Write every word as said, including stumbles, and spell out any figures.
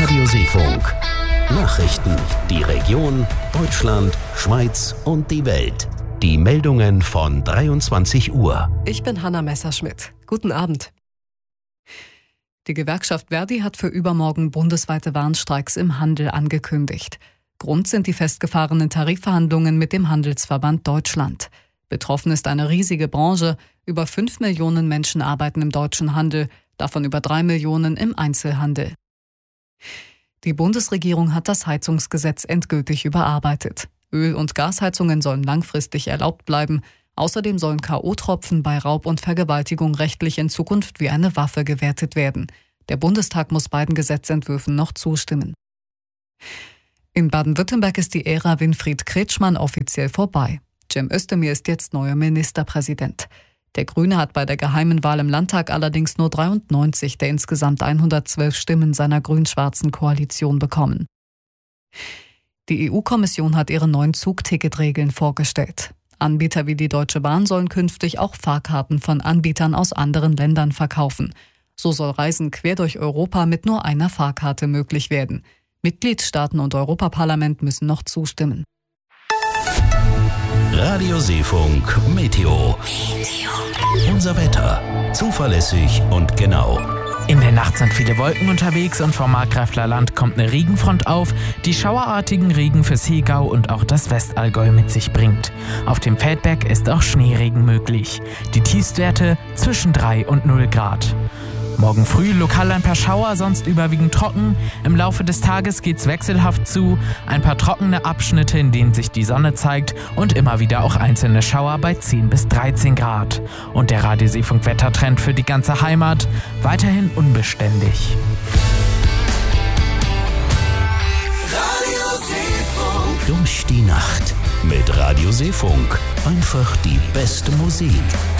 Radioseefunk. Nachrichten, die Region, Deutschland, Schweiz und die Welt. Die Meldungen von dreiundzwanzig Uhr. Ich bin Hanna Messerschmidt. Guten Abend. Die Gewerkschaft Verdi hat für übermorgen bundesweite Warnstreiks im Handel angekündigt. Grund sind die festgefahrenen Tarifverhandlungen mit dem Handelsverband Deutschland. Betroffen ist eine riesige Branche. Über fünf Millionen Menschen arbeiten im deutschen Handel, davon über drei Millionen im Einzelhandel. Die Bundesregierung hat das Heizungsgesetz endgültig überarbeitet. Öl- und Gasheizungen sollen langfristig erlaubt bleiben. Außerdem sollen K O-Tropfen bei Raub und Vergewaltigung rechtlich in Zukunft wie eine Waffe gewertet werden. Der Bundestag muss beiden Gesetzentwürfen noch zustimmen. In Baden-Württemberg ist die Ära Winfried Kretschmann offiziell vorbei. Cem Özdemir ist jetzt neuer Ministerpräsident. Der Grüne hat bei der geheimen Wahl im Landtag allerdings nur dreiundneunzig der insgesamt hundertzwölf Stimmen seiner grün-schwarzen Koalition bekommen. Die E U-Kommission hat ihre neuen Zugticketregeln vorgestellt. Anbieter wie die Deutsche Bahn sollen künftig auch Fahrkarten von Anbietern aus anderen Ländern verkaufen. So soll Reisen quer durch Europa mit nur einer Fahrkarte möglich werden. Mitgliedstaaten und Europaparlament müssen noch zustimmen. Radioseefunk Meteo. Unser Wetter. Zuverlässig und genau. In der Nacht sind viele Wolken unterwegs und vom Markgräfler Land kommt eine Regenfront auf, die schauerartigen Regen fürs Hegau und auch das Westallgäu mit sich bringt. Auf dem Feldberg ist auch Schneeregen möglich. Die Tiefstwerte zwischen drei und null Grad. Morgen früh lokal ein paar Schauer, sonst überwiegend trocken. Im Laufe des Tages geht's wechselhaft zu. Ein paar trockene Abschnitte, in denen sich die Sonne zeigt und immer wieder auch einzelne Schauer bei zehn bis dreizehn Grad. Und der Radioseefunk-Wettertrend für die ganze Heimat weiterhin unbeständig. Radioseefunk. Durch die Nacht mit Radioseefunk. Einfach die beste Musik.